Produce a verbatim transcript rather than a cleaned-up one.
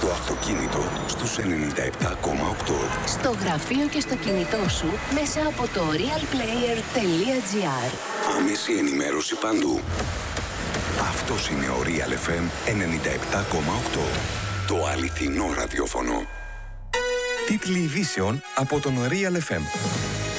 το αυτοκίνητο στους ενενήντα επτά κόμμα οκτώ. Στο γραφείο και στο κινητό σου μέσα από το realplayer τελεία gr. Άμεση ενημέρωση παντού. Αυτός είναι ο Real εφ εμ ενενήντα επτά κόμμα οκτώ. Το αληθινό ραδιόφωνο. Τίτλοι ειδήσεων από τον Real εφ εμ.